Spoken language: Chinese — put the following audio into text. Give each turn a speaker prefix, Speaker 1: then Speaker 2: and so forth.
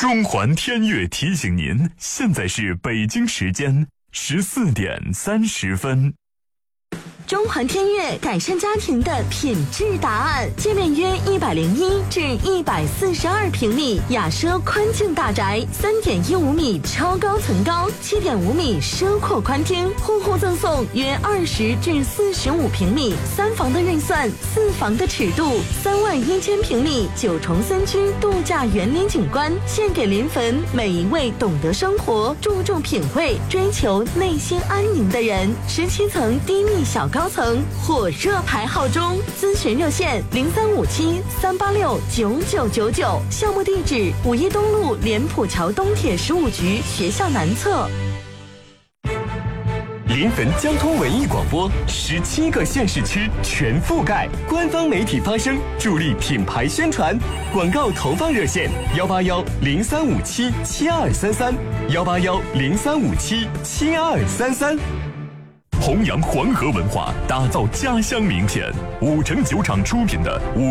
Speaker 1: 中环天悦提醒您，现在是北京时间14点30分。
Speaker 2: 中环天悦改善家庭的品质答案，界面约101至142平米，雅奢宽净大宅，3.15米超高层高，7.5米奢阔宽厅，户户赠送约20至45平米，3房的预算，4房的尺度，31000平米9重3居度假园林景观，献给临汾每一位懂得生活、注重品味、追求内心安宁的人。17层低密小高层火热排号中，咨询热线0357-386-9999，项目地址5一东路莲浦桥东铁15局学校南侧。
Speaker 3: 临汾交通文艺广播，17个县市区全覆盖，官方媒体发声，助力品牌宣传。广告投放热线：181-0357-7233，181-0357-7233。
Speaker 1: 弘扬黄河文化，打造家乡名片。5城酒厂出品的